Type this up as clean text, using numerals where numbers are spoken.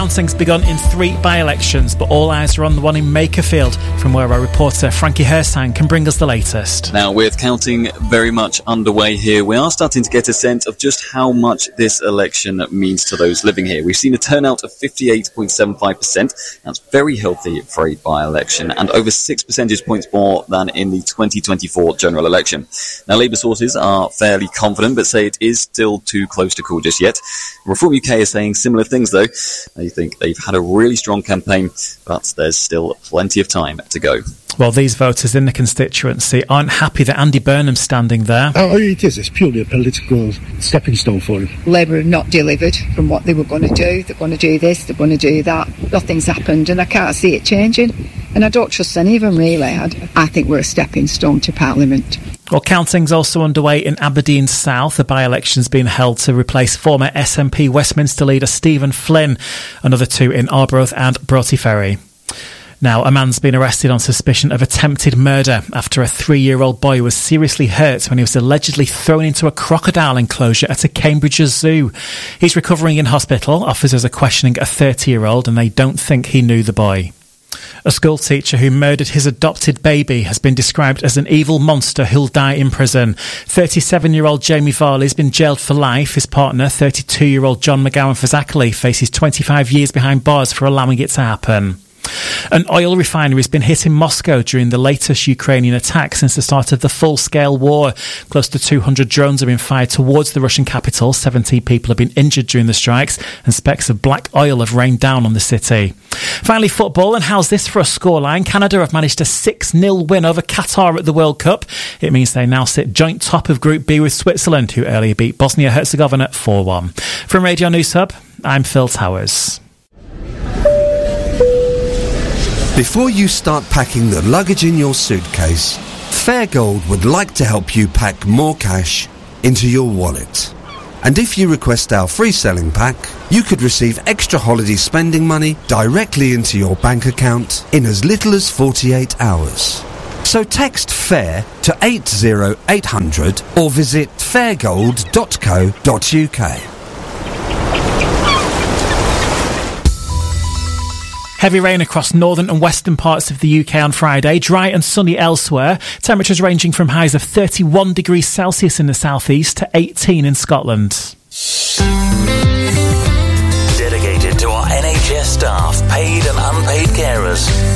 counting's begun in 3 by-elections, but all eyes are on the one in Makerfield, from where our reporter Frankie Herstein can bring us the latest. Now, with counting very much underway here, we are starting to get a sense of just how much this election means to those living here. We've seen a turnout of 58.75%. That's very healthy for a by-election, and over 6 percentage points more than in the 2024 general election. Now, Labour sources are fairly confident, but say it is still too close to call just yet. Reform UK is saying similar things, though. They think they've had a really strong campaign, but there's still plenty of time to go. Well, these voters in the constituency aren't happy that Andy Burnham's standing there. Oh, it is. It's purely a political stepping stone for him. Labour have not delivered from what they were going to do. They're going to do this, they're going to do that. Nothing's happened, and I can't see it changing. And I don't trust any of them, really. I think we're a stepping stone to Parliament. Well, counting's also underway in Aberdeen South. The by-election's been held to replace former SNP Westminster leader Stephen Flynn. Another 2 in Arbroath and Broughty Ferry. Now, a man's been arrested on suspicion of attempted murder after a 3-year-old boy was seriously hurt when he was allegedly thrown into a crocodile enclosure at a Cambridge zoo. He's recovering in hospital. Officers are questioning a 30-year-old and they don't think he knew the boy. A school teacher who murdered his adopted baby has been described as an evil monster who'll die in prison. 37-year-old Jamie Varley's been jailed for life. His partner, 32-year-old John McGowan-Fazakali, faces 25 years behind bars for allowing it to happen. An oil refinery has been hit in Moscow during the latest Ukrainian attack since the start of the full-scale war. Close to 200 drones have been fired towards the Russian capital. 17 people have been injured during the strikes, and specks of black oil have rained down on the city. Finally, football, and how's this for a scoreline? Canada have managed a 6-0 win over Qatar at the World Cup. It means they now sit joint top of Group B with Switzerland, who earlier beat Bosnia-Herzegovina 4-1. From Radio News Hub, I'm Phil Towers. Before you start packing the luggage in your suitcase, Fairgold would like to help you pack more cash into your wallet. And if you request our free selling pack, you could receive extra holiday spending money directly into your bank account in as little as 48 hours. So text FAIR to 80800 or visit fairgold.co.uk. Heavy rain across northern and western parts of the UK on Friday, dry and sunny elsewhere. Temperatures ranging from highs of 31 degrees Celsius in the southeast to 18 in Scotland. Dedicated to our NHS staff, paid and unpaid carers.